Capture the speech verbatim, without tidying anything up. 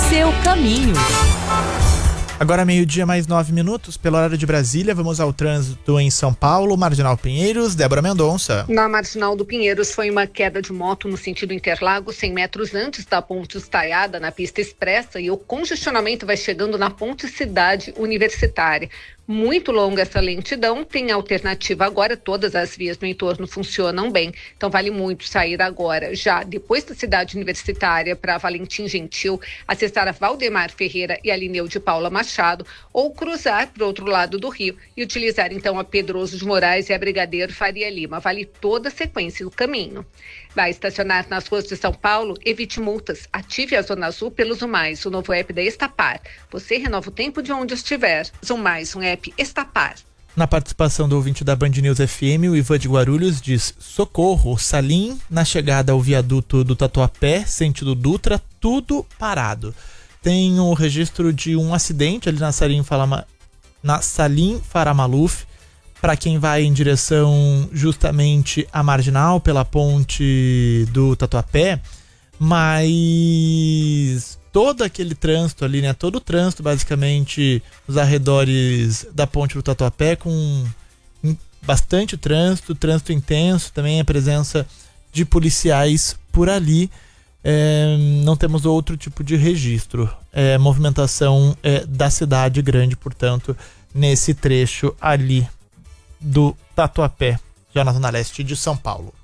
seu caminho. Agora meio-dia mais nove minutos, pela hora de Brasília, vamos ao trânsito em São Paulo, Marginal Pinheiros, Débora Mendonça. Na Marginal do Pinheiros foi uma queda de moto no sentido Interlagos, cem metros antes da ponte Estaiada, na pista expressa, e o congestionamento vai chegando na ponte Cidade Universitária. Muito longa essa lentidão, tem alternativa agora, todas as vias no entorno funcionam bem, então vale muito sair agora, já depois da Cidade Universitária para Valentim Gentil, acessar a Valdemar Ferreira e a Lineu de Paula Machado, ou cruzar para o outro lado do rio e utilizar então a Pedroso de Moraes e a Brigadeiro Faria Lima, vale toda a sequência do caminho. Vai estacionar nas ruas de São Paulo? Evite multas. Ative a Zona Azul pelo Zumais, o novo app da Estapar. Você renova o tempo de onde estiver. Zumais, um app Estapar. Na participação do ouvinte da Band News F M, o Ivan de Guarulhos diz: socorro, Salim, na chegada ao viaduto do Tatuapé, sentido Dutra, tudo parado. Tem o registro de um acidente ali na Salim, Falama, na Salim Faramaluf, para quem vai em direção justamente à Marginal, pela ponte do Tatuapé, mas todo aquele trânsito ali, né, todo o trânsito basicamente nos arredores da ponte do Tatuapé, com bastante trânsito, trânsito intenso, também a presença de policiais por ali, é, não temos outro tipo de registro, é, movimentação é, da cidade grande, portanto, nesse trecho ali do Tatuapé, já na zona leste de São Paulo.